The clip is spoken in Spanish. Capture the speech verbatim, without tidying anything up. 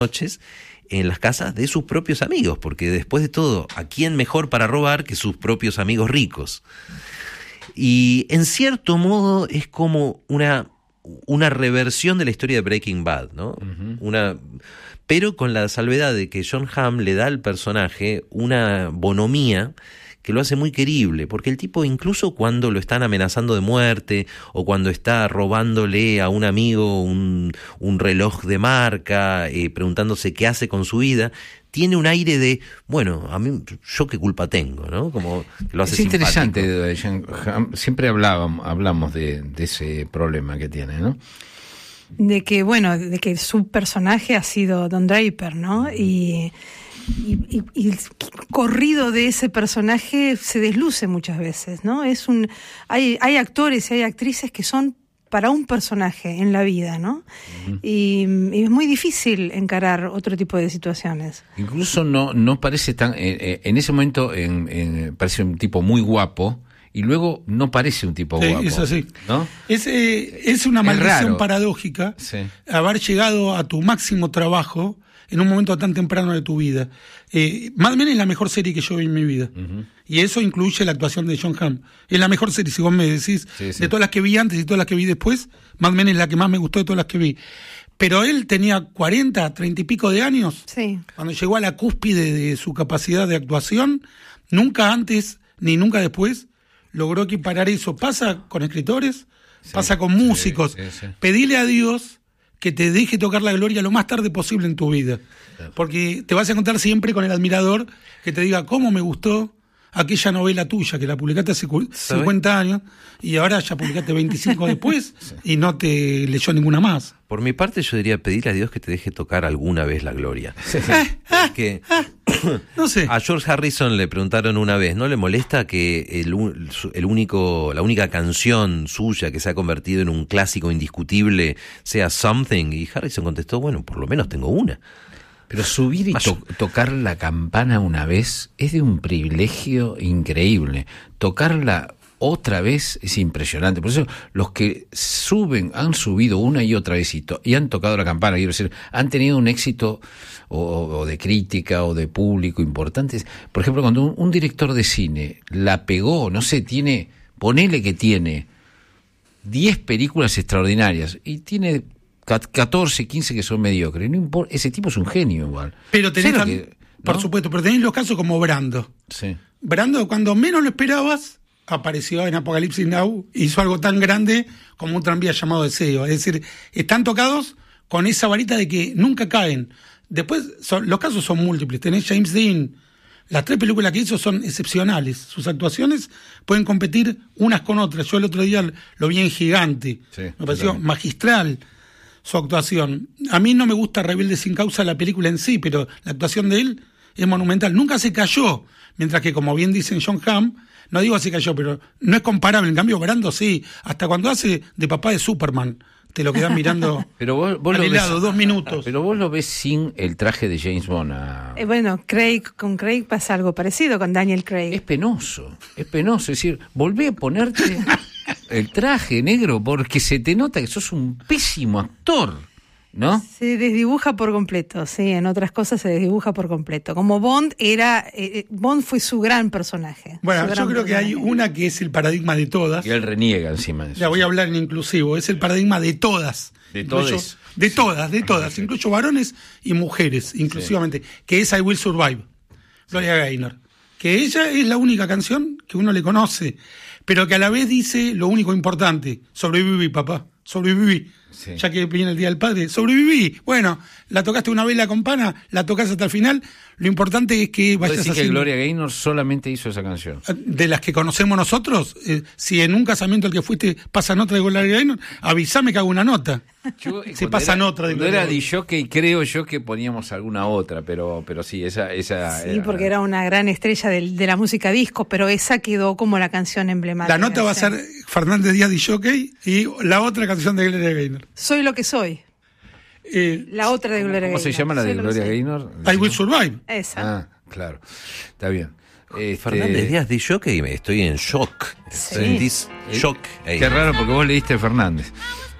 noches en las casas de sus propios amigos, porque después de todo, ¿a quién mejor para robar que sus propios amigos ricos? Y en cierto modo es como una, una reversión de la historia de Breaking Bad, ¿no? Uh-huh. Una, pero con la salvedad de que Jon Hamm le da al personaje una bonomía que lo hace muy querible, porque el tipo, incluso cuando lo están amenazando de muerte o cuando está robándole a un amigo un, un reloj de marca, eh, preguntándose qué hace con su vida, tiene un aire de, bueno, a mí, yo qué culpa tengo, ¿no? Como que lo hace es simpático. Interesante, siempre hablábamos, hablamos de, de ese problema que tiene, ¿no? De que, bueno, de que su personaje ha sido Don Draper, ¿no? Y... Y, y, y el corrido de ese personaje se desluce muchas veces, ¿no? Es un, hay, hay actores y hay actrices que son para un personaje en la vida, ¿no? Uh-huh. Y, y es muy difícil encarar otro tipo de situaciones. Incluso no, no parece tan, eh, en ese momento en, en, parece un tipo muy guapo. Y luego no parece un tipo sí, guapo. Es así. ¿No? Es, eh, es una maldición paradójica, sí, haber llegado a tu máximo trabajo en un momento tan temprano de tu vida. Eh, Mad Men es la mejor serie que yo vi en mi vida. Uh-huh. Y eso incluye la actuación de Jon Hamm. Es la mejor serie, si vos me decís, sí, sí, de todas las que vi antes y todas las que vi después, Mad Men es la que más me gustó de todas las que vi. Pero él tenía cuarenta, treinta y pico de años. Sí. Cuando llegó a la cúspide de su capacidad de actuación, nunca antes ni nunca después logró equiparar eso. Pasa con escritores, sí, pasa con músicos. Sí, sí, sí. Pedile a Dios que te deje tocar la gloria lo más tarde posible en tu vida. Porque te vas a encontrar siempre con el admirador que te diga, ¿cómo me gustó aquella novela tuya que la publicaste hace cincuenta años y ahora ya publicaste veinticinco después sí, y no te leyó ninguna más? Por mi parte yo diría pedirle a Dios que te deje tocar alguna vez la gloria. Sí. Porque no sé. A George Harrison le preguntaron una vez, ¿no le molesta que el, el único, la única canción suya que se ha convertido en un clásico indiscutible sea Something? Y Harrison contestó, bueno, por lo menos tengo una. Pero subir y to- tocar la campana una vez es de un privilegio increíble. Tocarla otra vez es impresionante. Por eso los que suben, han subido una y otra vez y, to- y han tocado la campana, quiero decir, han tenido un éxito o, o de crítica o de público importante. Por ejemplo, cuando un, un director de cine la pegó, no sé, tiene, ponele que tiene diez películas extraordinarias y tiene catorce, quince que son mediocres. No importa, ese tipo es un genio igual. Pero tenés, tam- que, ¿no? Por supuesto, pero tenés los casos como Brando. Sí. Brando, cuando menos lo esperabas, apareció en Apocalipsis Now, hizo algo tan grande como un tranvía llamado Deseo. Es decir, están tocados con esa varita de que nunca caen. Después, son, los casos son múltiples. Tenés James Dean. Las tres películas que hizo son excepcionales. Sus actuaciones pueden competir unas con otras. Yo el otro día lo vi en Gigante. Sí, me pareció también magistral su actuación. A mí no me gusta Rebelde sin causa la película en sí, pero la actuación de él es monumental. Nunca se cayó, mientras que, como bien dicen Jon Hamm, no digo se cayó, pero no es comparable. En cambio, Brando sí, hasta cuando hace de papá de Superman, te lo quedan mirando pero vos, vos al lo helado, ves, dos minutos. Pero vos lo ves sin el traje de James Bond. A... Eh, bueno, Craig, con Craig pasa algo parecido, con Daniel Craig. Es penoso, es penoso. Es decir, volvé a ponerte el traje negro porque se te nota que sos un pésimo actor, ¿no? Se desdibuja por completo, sí, en otras cosas se desdibuja por completo. Como Bond era, eh, Bond fue su gran personaje. Bueno, yo creo personaje. que hay una que es el paradigma de todas. Y él reniega encima de eso. Ya voy a hablar en inclusivo, es el paradigma de todas. De todas. De todas, de todas, incluyo varones y mujeres, inclusivamente, sí, que es I Will Survive, Gloria Gaynor. Que ella es la única canción que uno le conoce, pero que a la vez dice lo único importante: sobreviví, papá, sobreviví. Sí. Ya que viene el Día del Padre, sobreviví. Bueno, la tocaste una vez la campana, la tocas hasta el final. Lo importante es que vayas haciendo... haciendo... que Gloria Gaynor solamente hizo esa canción. De las que conocemos nosotros, eh, si en un casamiento al que fuiste pasan otra de Gloria Gaynor, avísame que hago una nota. Yo, se pasan era, otra de Gloria Gaynor. Era disjockey, creo yo que poníamos alguna otra, pero pero sí, esa... esa sí, era, porque era una gran estrella de, de la música disco, pero esa quedó como la canción emblemática. La nota va a ser Fernández Díaz disjockey y la otra canción de Gloria Gaynor. Soy lo que soy. Eh, la otra de Gloria Gaynor. ¿Cómo se llama la de Gloria Gaynor? I Will Survive. Esa. Ah, claro. Está bien. Este... Fernández Díaz de Jockey, estoy en shock. Sí. Shock. Qué raro porque vos leíste Fernández.